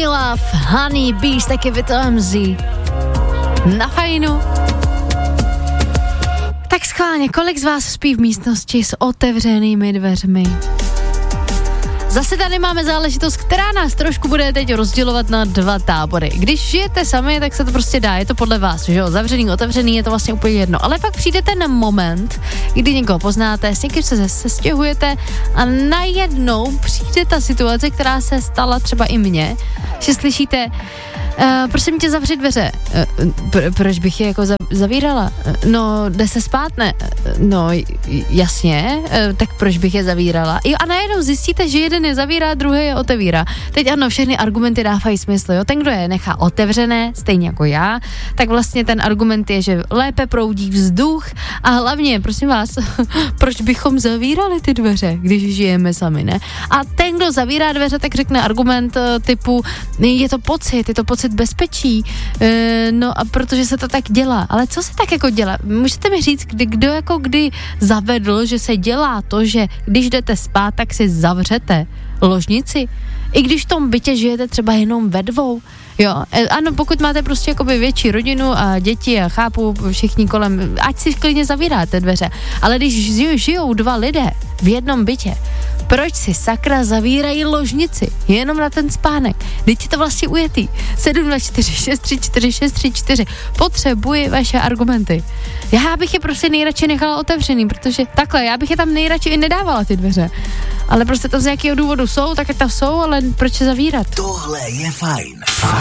Courtney Love, Honey Beast, taky VTMZ. Na fajnu. Tak schválně, kolik z vás spí v místnosti s otevřenými dveřmi? Zase tady máme záležitost, která nás trošku bude teď rozdělovat na dva tábory. Když žijete sami, tak se to prostě dá, je to podle vás, že jo, zavřený, otevřený, je to vlastně úplně jedno. Ale pak přijde ten moment, kdy někoho poznáte, s někým se stěhujete a najednou přijde ta situace, která se stala třeba i mně, že slyšíte, prosím tě, zavři dveře. Proč bych je jako zavírala? No, jde se spát, ne? No, jasně, tak proč bych je zavírala? Jo, a najednou zjistíte, že jeden je zavírá, druhý je otevírá. Teď ano, všechny argumenty dávají smysl, jo? Ten, kdo je nechá otevřené, stejně jako já, tak vlastně ten argument je, že lépe proudí vzduch a hlavně, prosím vás, proč bychom zavírali ty dveře, když žijeme sami, ne? A ten, kdo zavírá dveře, tak řekne argument typu, je to pocit bezpečí, no a protože se to tak dělá. Ale co se tak jako dělá? Můžete mi říct, kdy zavedl, že se dělá to, že když jdete spát, tak si zavřete ložnici? I když v tom bytě žijete třeba jenom ve dvou. Jo, ano, pokud máte prostě jakoby větší rodinu a děti a chápu všichni kolem, ať si klidně zavíráte dveře. Ale když žijou dva lidé v jednom bytě, proč si sakra zavírají ložnici? Jenom na ten spánek. Teď je to vlastně ujetý. 724634634. Potřebuji vaše argumenty. Já bych je prostě nejradši nechala otevřený, protože takhle, já bych je tam nejradši i nedávala ty dveře. Ale prostě to z nějakého důvodu jsou, tak tam jsou, ale proč je zavírat? Tohle je fajn.